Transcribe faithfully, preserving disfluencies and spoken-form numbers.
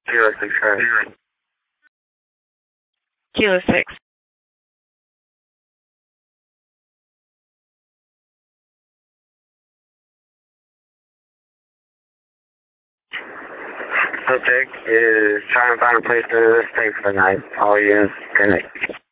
Kilo six, correct. Kilo six. Subject is trying to find a place to stay for the night. All units, good night.